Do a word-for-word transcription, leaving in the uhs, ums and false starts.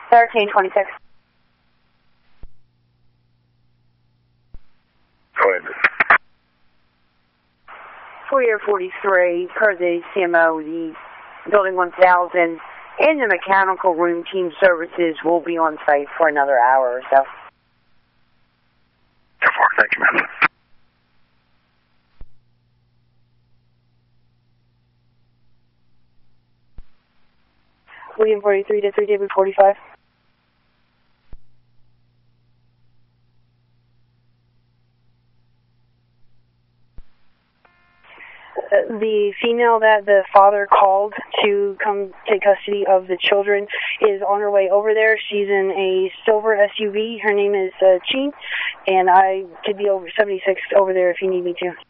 thirteen twenty-six. Go ahead. Fourier forty-three, per the C M O, the Building one thousand and the mechanical room team services will be on site for another hour or so. Thank you, ma'am. William forty-three to three David forty-five. The female that the father called to come take custody of the children is on her way over there. She's in a silver S U V. Her name is uh, Chi, and I could be over seventy-six over there if you need me to.